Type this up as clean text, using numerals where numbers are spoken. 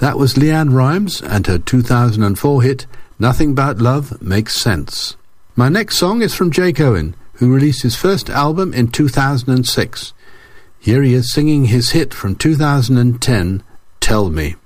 That was Leanne Rimes and her 2004 hit, Nothing But Love Makes Sense. My next song is from Jake Owen, who released his first album in 2006. Here he is singing his hit from 2010, Tell Me.